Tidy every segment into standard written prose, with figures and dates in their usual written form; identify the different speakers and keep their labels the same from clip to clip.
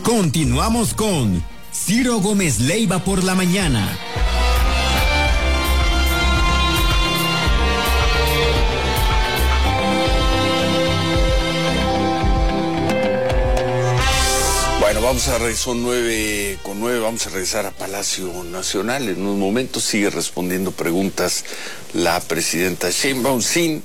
Speaker 1: Continuamos con Ciro Gómez Leiva por la mañana.
Speaker 2: Bueno, son 9:09, vamos a regresar a Palacio Nacional. En unos momentos sigue respondiendo preguntas la presidenta Sheinbaum sin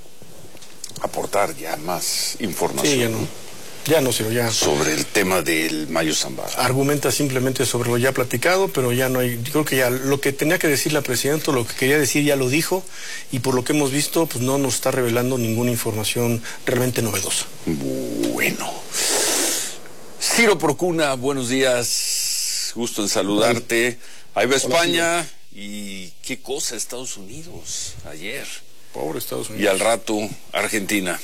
Speaker 2: aportar ya más información.
Speaker 3: Sí, ya no, Ciro.
Speaker 2: Sobre el tema del Mayo Zambada.
Speaker 3: Argumenta simplemente sobre lo ya platicado, pero ya no hay, creo que ya lo que tenía que decir la presidenta, lo que quería decir ya lo dijo, y por lo que hemos visto, pues no nos está revelando ninguna información realmente novedosa.
Speaker 2: Bueno. Ciro Procuna, buenos días, gusto en saludarte. Ahí va España, y qué cosa Estados Unidos ayer.
Speaker 3: Pobre Estados Unidos.
Speaker 2: Y al rato Argentina.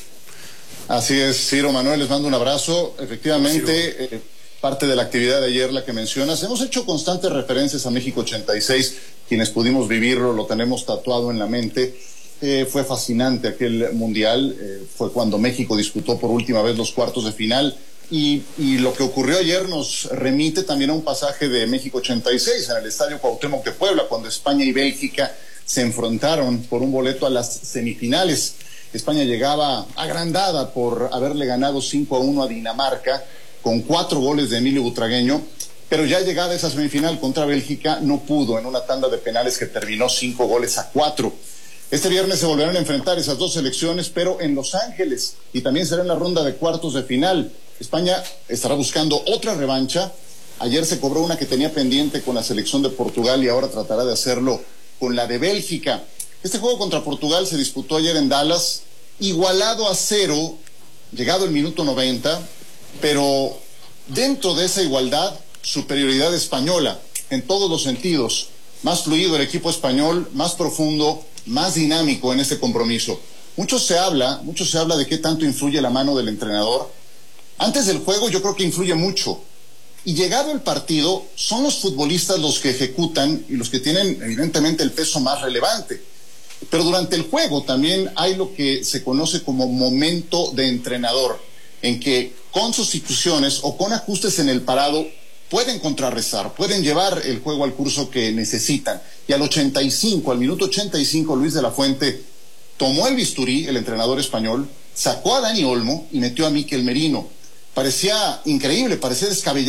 Speaker 4: Así es, Ciro, Manuel, les mando un abrazo. Efectivamente, parte de la actividad de ayer, la que mencionas, hemos hecho constantes referencias a México 86, quienes pudimos vivirlo, lo tenemos tatuado en la mente. Fue fascinante aquel mundial, fue cuando México disputó por última vez los cuartos de final. Y lo que ocurrió ayer nos remite también a un pasaje de México 86 en el Estadio Cuauhtémoc de Puebla, cuando España y Bélgica se enfrentaron por un boleto a las semifinales. España llegaba agrandada por haberle ganado 5-1 a Dinamarca, con 4 goles de Emilio Butragueño, pero ya llegada a esa semifinal contra Bélgica no pudo en una tanda de penales que terminó 5-4. Este viernes se volverán a enfrentar esas dos selecciones, pero en Los Ángeles, y también será en la ronda de cuartos de final. España estará buscando otra revancha. Ayer se cobró una que tenía pendiente con la selección de Portugal y ahora tratará de hacerlo con la de Bélgica. Este juego contra Portugal se disputó ayer en Dallas, igualado a 0, llegado el minuto 90, pero dentro de esa igualdad, superioridad española, en todos los sentidos. Más fluido el equipo español, más profundo, más dinámico en este compromiso. Mucho se habla de qué tanto influye la mano del entrenador. Antes del juego yo creo que influye mucho. Y llegado el partido, son los futbolistas los que ejecutan y los que tienen evidentemente el peso más relevante. Pero durante el juego también hay lo que se conoce como momento de entrenador, en que con sustituciones o con ajustes en el parado pueden contrarrestar, pueden llevar el juego al curso que necesitan. Y al minuto 85, Luis de la Fuente tomó el bisturí, el entrenador español, sacó a Dani Olmo y metió a Mikel Merino. Parecía increíble, parecía descabellado.